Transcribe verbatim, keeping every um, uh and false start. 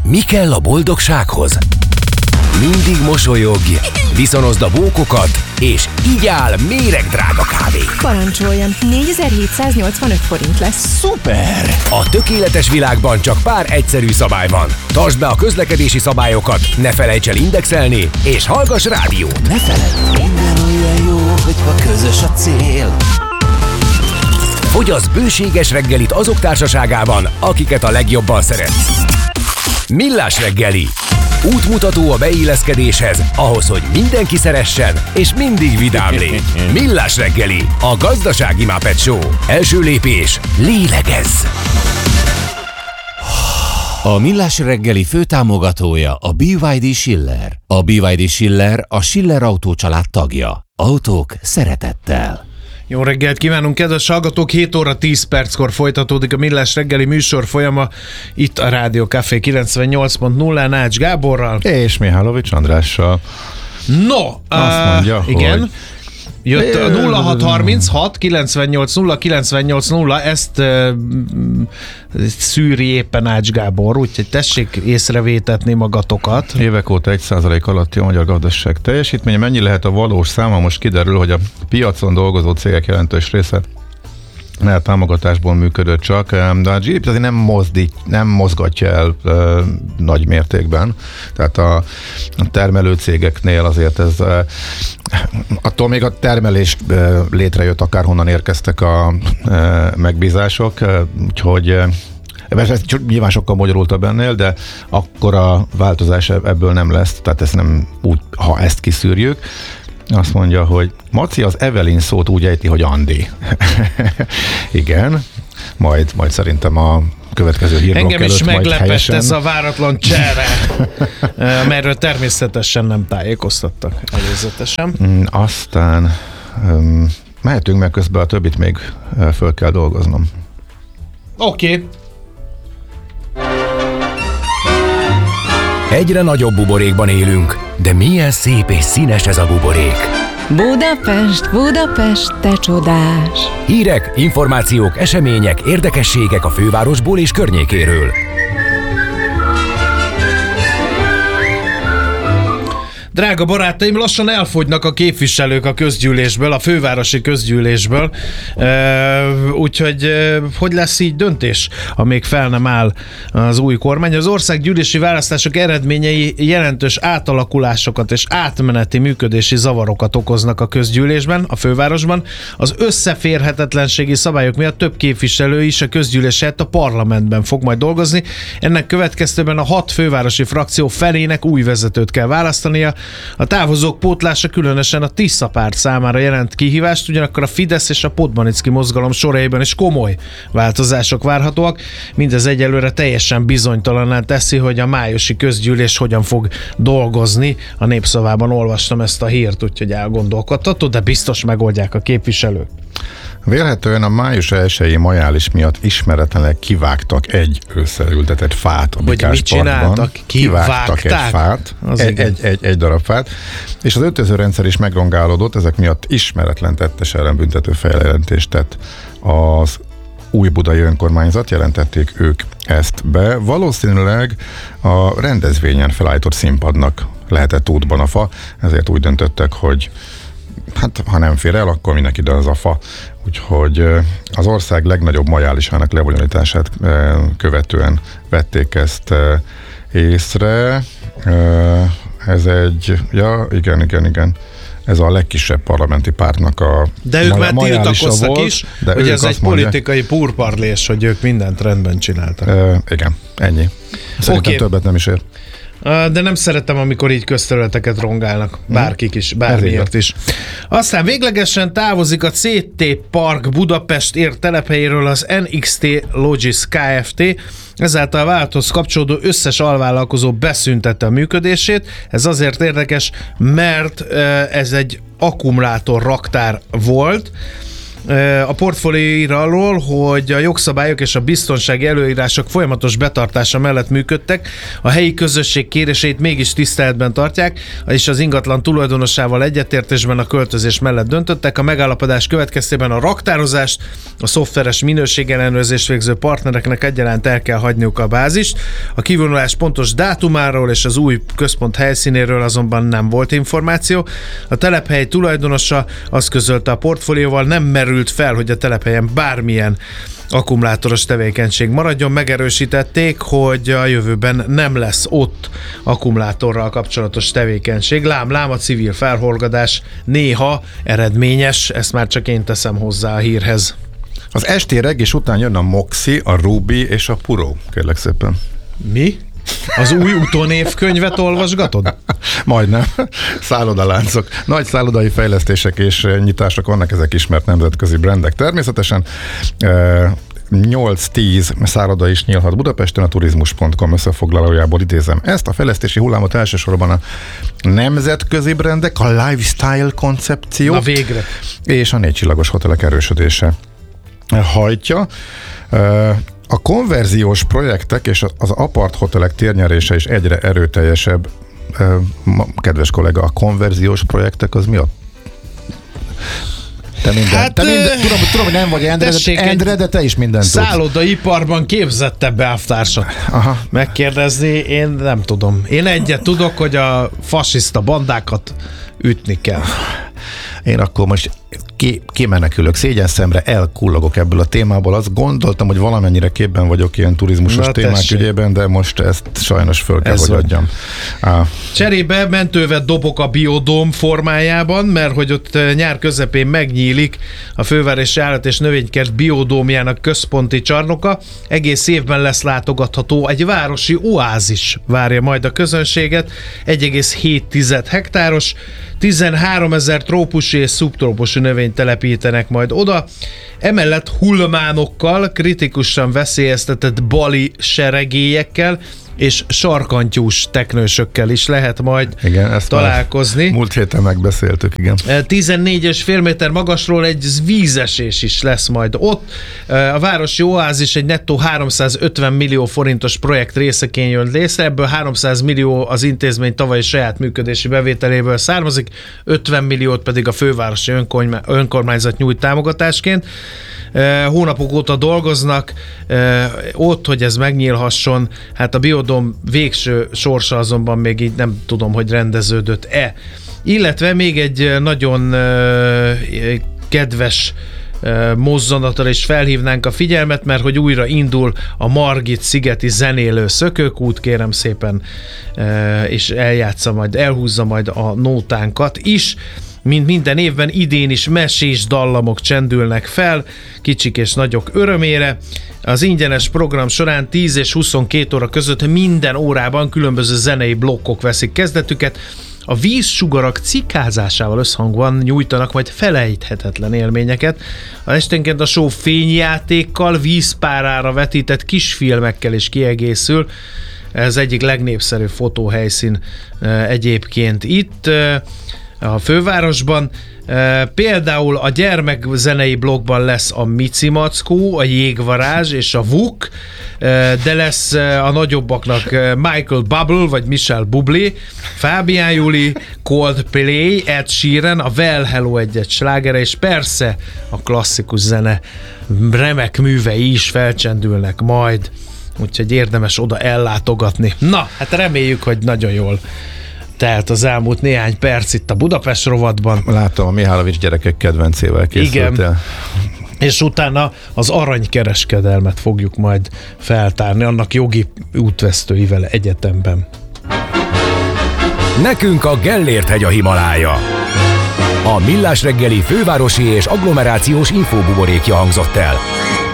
Mi kell a boldogsághoz? Mindig mosolyogj, viszonozd a bókokat, és igyál méregdrága kávé. Parancsoljon, négyezer-hétszáznyolcvanöt forint lesz. Szuper! A tökéletes világban csak pár egyszerű szabály van. Tartsd be a közlekedési szabályokat, ne felejts el indexelni, és hallgass rádiót. Ne feledd, minden olyan jó, hogyha közös a cél. Fogyasz bőséges reggelit azok társaságában, akiket a legjobban szeretsz. Millás reggeli. Útmutató a beilleszkedéshez, ahhoz, hogy mindenki szeressen, és mindig vidám légy. Millás reggeli, a gazdasági Muppet Show. Első lépés, lélegezz! A Millás reggeli főtámogatója a bé vé dé Schiller. A bé vé dé Schiller a Schiller Autó család tagja. Autók szeretettel. Jó reggelt kívánunk, kedves hallgatók! hét óra tíz perckor folytatódik a Millás reggeli műsor folyama itt a Rádió Café kilencvennyolc pont nullán Ács Gáborral. És Mihálovics Andrással. No! Azt mondja, uh, igen. hogy... Jött a nulla hat harminchat kilencvennyolc nulla kilencvennyolc nulla, ezt uh, szűri éppen Ács Gábor, úgyhogy tessék észrevétetni magatokat. Évek óta egy százalék alatti a magyar gazdaság teljesítménye. Mennyi lehet a valós száma? Most kiderül, hogy a piacon dolgozó cégek jelentős része mert támogatásból működött csak, de a gé dé pé azért nem, mozdít, nem mozgatja el e, nagy mértékben. Tehát a, a termelő cégeknél azért ez e, attól még a termelés e, létrejött, akárhonnan érkeztek a e, megbízások, e, úgyhogy e, ez nyilván sokkal magyarultabb ennél, de akkor a változás ebből nem lesz, tehát ez nem úgy, ha ezt kiszűrjük. Azt mondja, hogy Maci az Evelyn szót úgy ejti, hogy Andi. Igen, majd, majd szerintem a következő hírblokk Engem előtt is meglepett helyesen... ez a váratlan csere, merről természetesen nem tájékoztattak előzetesen. Aztán um, mehetünk, mert közben a többit még föl kell dolgoznom. Oké. Okay. Egyre nagyobb buborékban élünk, de milyen szép és színes ez a buborék. Budapest, Budapest, te csodás! Hírek, információk, események, érdekességek a fővárosból és környékéről. Drága barátaim, lassan elfogynak a képviselők a közgyűlésből, a fővárosi közgyűlésből, úgyhogy hogy lesz így döntés, ha még fel nem áll az új kormány? Az országgyűlési választások eredményei jelentős átalakulásokat és átmeneti működési zavarokat okoznak a közgyűlésben, a fővárosban. Az összeférhetetlenségi szabályok miatt több képviselő is a közgyűlés helyett a parlamentben fog majd dolgozni. Ennek következtében a hat fővárosi frakció felének új vezetőt kell választania. A távozók pótlása különösen a Tisza párt számára jelent kihívást, ugyanakkor a Fidesz és a Podmanicki mozgalom soraiban is komoly változások várhatóak. Mindez egyelőre teljesen bizonytalanná teszi, hogy a májusi közgyűlés hogyan fog dolgozni. A Népszavában olvastam ezt a hírt, úgyhogy elgondolkodtató, de biztos megoldják a képviselők. Vélhetően a május elsői majális miatt ismeretlenek kivágtak egy összeültetett fát a Bikásparkban. Kivágtak egy fát, egy, egy, egy, egy darab fát, és az ötözőrendszer is megrongálódott, ezek miatt ismeretlen tettes ellen büntető feljelentést tett az Újbudai önkormányzat, jelentették ők ezt be. Valószínűleg a rendezvényen felállított színpadnak lehetett útban a fa, ezért úgy döntöttek, hogy hát ha nem fér el, akkor mindenki ide az a fa. Úgyhogy az ország legnagyobb majálisának lebonyolítását követően vették ezt észre. Ez egy, ja, igen, igen, igen. Ez a legkisebb parlamenti pártnak a De ők már tiltakoztak volt, is, hogy ez egy politikai púrparlés, hogy ők mindent rendben csináltak. E, igen, ennyi. Szerintem okay. Többet nem is ér. De nem szeretem, amikor így közterületeket rongálnak. Bárkik is, bármiért is. Aztán véglegesen távozik a cé té Park Budapest ért telephelyéről az en iksz té Logis Kft. Ezáltal a vállalathoz kapcsolódó összes alvállalkozó beszüntette a működését. Ez azért érdekes, mert ez egy akkumulátor raktár volt, a portfólióról, hogy a jogszabályok és a biztonsági előírások folyamatos betartása mellett működtek, a helyi közösség kéréseit mégis tiszteletben tartják, és az ingatlan tulajdonosával egyetértésben a költözés mellett döntöttek. A megállapodás következtében a raktározást, a szoftveres minőségellenőrzést végző partnereknek egyaránt el kell hagyniuk a bázist. A kivonulás pontos dátumáról és az új központ helyszínéről azonban nem volt információ. A telephely tulajdonosa azt közölte a portfólióval, nem merült fel, hogy a telephelyen bármilyen akkumulátoros tevékenység maradjon. Megerősítették, hogy a jövőben nem lesz ott akkumulátorral kapcsolatos tevékenység. Lám, lám, a civil felhorgadás néha eredményes, ezt már csak én teszem hozzá a hírhez. Az esti reggés után jön a Moxie, a Ruby és a Puro, kérlek szépen. Mi? Az új utónévkönyvet olvasgatod? Majdnem. Szállodaláncok. Nagy szállodai fejlesztések és nyitások vannak, ezek ismert nemzetközi brandek természetesen. nyolc-tíz szálloda is nyílhat Budapesten, a turizmus pont com összefoglalójából idézem ezt. A fejlesztési hullámot elsősorban a nemzetközi brandek, a lifestyle koncepció Na végre. és a négycsillagos hotelek erősödése hajtja. A konverziós projektek és az apart hotelek térnyerése is egyre erőteljesebb. Kedves kollega, a konverziós projektek az mi a... Te minden, hát, te minden, tudom, tudom, hogy nem vagy Endre, Endre, de te is mindent tudsz. Szállodaiparban képzettebb elvtársat Aha. megkérdezni, én nem tudom. Én egyet tudok, hogy a fasiszta bandákat ütni kell. Én akkor most ki, kimenekülök, szégyen szemre elkullogok ebből a témából. Azt gondoltam, hogy valamennyire képben vagyok ilyen turizmusos Na, témák tessék. ügyében, de most ezt sajnos föl kell, Ez hogy adjam. Ah. Cserébe mentővet dobok a biodóm formájában, mert hogy ott nyár közepén megnyílik a Fővárosi Állat- és Növénykert biodómjának központi csarnoka. Egész évben lesz látogatható, egy városi oázis várja majd a közönséget. egy egész hét hektáros, tizenháromezer trópusi és szubtrópusi növényt telepítenek majd oda. Emellett hullmánokkal, kritikusan veszélyeztetett bali seregélyekkel és sarkantyús teknősökkel is lehet majd igen, ezt találkozni. Múlt héten megbeszéltük, igen. tizennégy és fél méter magasról egy vízesés is lesz majd ott. A városi oázis egy nettó háromszázötven millió forintos projekt részeként jön létre, ebből háromszáz millió az intézmény tavalyi saját működési bevételéből származik, ötven milliót pedig a fővárosi önkormányzat nyújt támogatásként. Hónapok óta dolgoznak ott, hogy ez megnyílhasson. Hát a biodóm végső sorsa azonban még így nem tudom, hogy rendeződött-e. Illetve még egy nagyon kedves mozzanatra is felhívnánk a figyelmet, mert hogy újra indul a Margit szigeti zenélő szökőkút, kérem szépen, és eljátsza majd, elhúzza majd a nótánkat is. Mint minden évben, idén is mesés dallamok csendülnek fel, kicsik és nagyok örömére. Az ingyenes program során tíz és huszonkét óra között minden órában különböző zenei blokkok veszik kezdetüket. A vízsugarak cikázásával összhangban nyújtanak majd felejthetetlen élményeket. A esténként a show fényjátékkal, vízpárára vetített kisfilmekkel is kiegészül. Ez egyik legnépszerűbb fotóhelyszín egyébként itt a fővárosban. E, például a gyermekzenei blokkban lesz a Mici Mackó, a Jégvarázs és a Vuk, e, de lesz a nagyobbaknak Michael Bublé vagy Michel Bublé, Fábián Juli, Coldplay, Ed Sheeran, a Well Hello egy-egy slágere, és persze a klasszikus zene remek művei is felcsendülnek majd, úgyhogy érdemes oda ellátogatni. Na, hát reméljük, hogy nagyon jól telt az elmúlt néhány perc itt a Budapest rovatban. Látom, a Mihálovics gyerekek kedvencével készültél. Igen. És utána az aranykereskedelmet fogjuk majd feltárni, annak jogi útvesztőivel egyetemben. Nekünk a Gellért-hegy a Himalája. A Millás reggeli fővárosi és agglomerációs infóbuborékja hangzott el.